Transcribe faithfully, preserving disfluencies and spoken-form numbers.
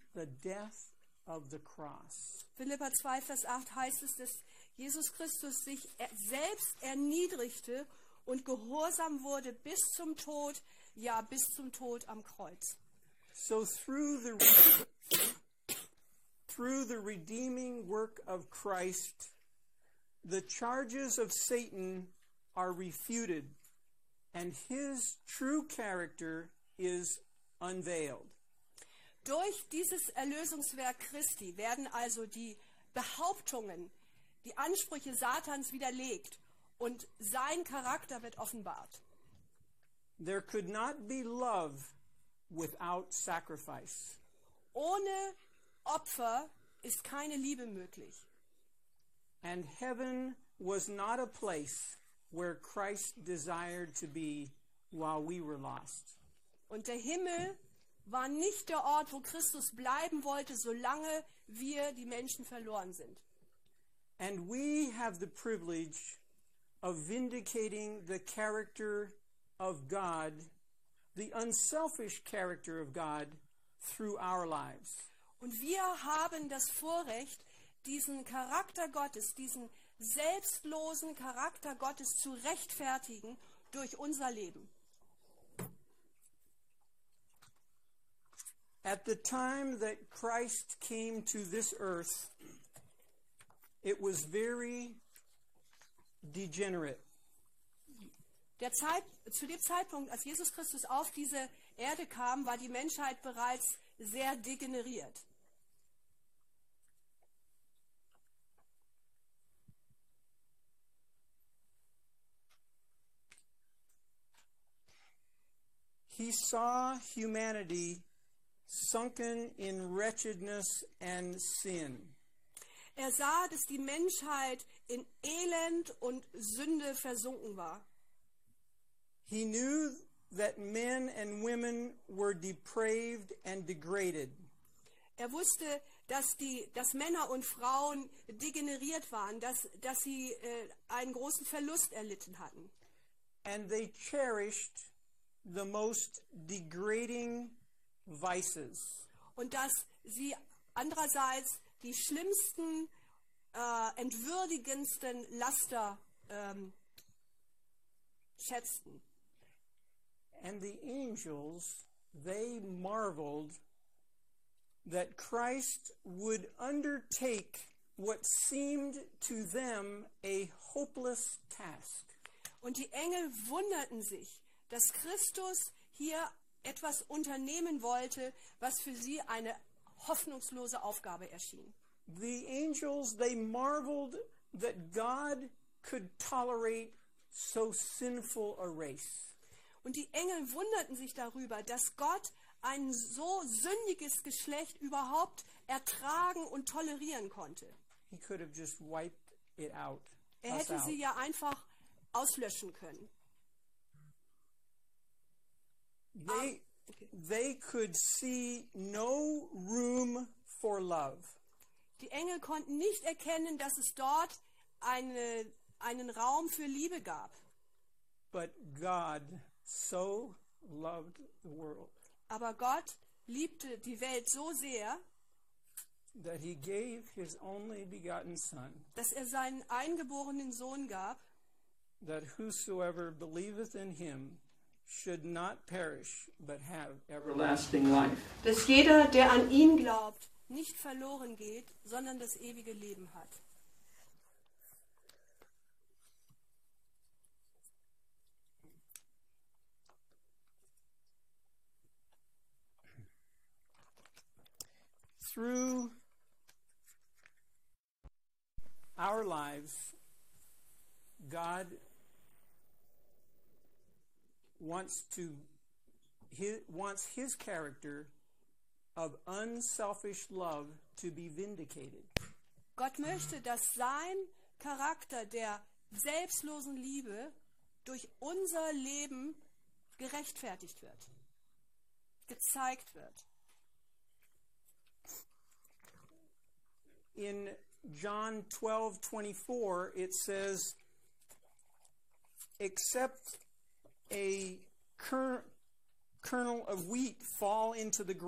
the death of the cross. Philipper zwei, Vers acht heißt es, dass Jesus Christus sich er selbst erniedrigte und gehorsam wurde bis zum Tod, ja, bis zum Tod am Kreuz. So through the through the redeeming work of Christ, the charges of Satan are refuted, and his true character is unveiled. Durch dieses Erlösungswerk Christi werden also die Behauptungen, die Ansprüche Satans widerlegt und sein Charakter wird offenbart. There could not be love without sacrifice. Ohne Opfer ist keine Liebe möglich. And heaven was not a place where Christ desired to be while we were lost. Und der Himmel war nicht der Ort, wo Christus bleiben wollte, solange wir, die Menschen, verloren sind. And we have the privilege of vindicating the character of God, the unselfish character of God, through our lives. Und wir haben das Vorrecht, diesen Charakter Gottes, diesen selbstlosen Charakter Gottes zu rechtfertigen durch unser Leben. At the time that Christ came to this earth, it was very degenerate. Der Zeit, zu dem Zeitpunkt, als Jesus Christus auf diese Erde kam, war die Menschheit bereits sehr degeneriert. He saw humanity sunken in wretchedness and sin. Er sah, dass die Menschheit in Elend und Sünde versunken war. He knew that men and women were depraved and degraded. Er wusste, dass, die, dass Männer und Frauen degeneriert waren, dass, dass sie äh, einen großen Verlust erlitten hatten. And they cherished the most degrading vices. Und dass sie andererseits die schlimmsten, äh, entwürdigendsten Laster ähm, schätzten. And the angels, they marveled that Christ would undertake what seemed to them a hopeless task. Und die Engel wunderten sich, dass Christus hier etwas unternehmen wollte, was für sie eine hoffnungslose Aufgabe erschien. The angels, they marveled that God could tolerate so sinful a race. Und die Engel wunderten sich darüber, dass Gott ein so sündiges Geschlecht überhaupt ertragen und tolerieren konnte. He could have just wiped it out. Er hätte sie ja einfach auslöschen können. They, okay. They could see no room for love. Die Engel konnten nicht erkennen, dass es dort eine, einen Raum für Liebe gab. But God so loved the world. Aber Gott liebte die Welt so sehr, that he gave his only begotten Son, dass er seinen eingeborenen Sohn gab, that whosoever believeth in him should not perish, but have everlasting life. Dass jeder, der an ihn glaubt, nicht verloren geht, sondern das ewige Leben hat. Through our lives, God wants to he wants his character of unselfish love to be vindicated. Gott möchte, dass sein Charakter der selbstlosen Liebe durch unser Leben gerechtfertigt wird, gezeigt wird. In John twelve twenty-four, it says, except a kernel of wheat fall into the ground,